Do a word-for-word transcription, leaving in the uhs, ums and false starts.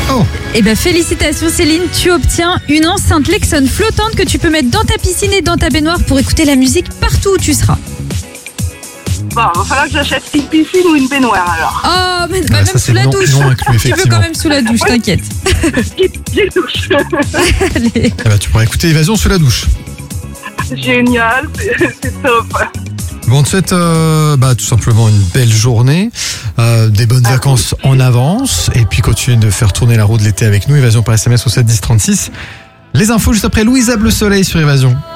Oh. Eh ben félicitations Céline, tu obtiens une enceinte Lexon flottante que tu peux mettre dans ta piscine et dans ta baignoire pour écouter la musique partout où tu seras. Bon, il va falloir que j'achète une piscine ou une baignoire alors. Oh, mais Ouais, bah, ça, même c'est sous la non- douche. non inclus, Tu peux effectivement. quand même sous la douche, t'inquiète. J'ai douche. Allez. Eh ben, tu pourras écouter Évasion sous la douche. Génial, c'est c'est top. Bon, on te souhaite euh, bah, tout simplement une belle journée, euh, des bonnes vacances en avance, et puis continue de faire tourner la roue de l'été avec nous. Évasion par S M S au sept dix trente-six. Les infos juste après Louisa Bleu Soleil sur Évasion.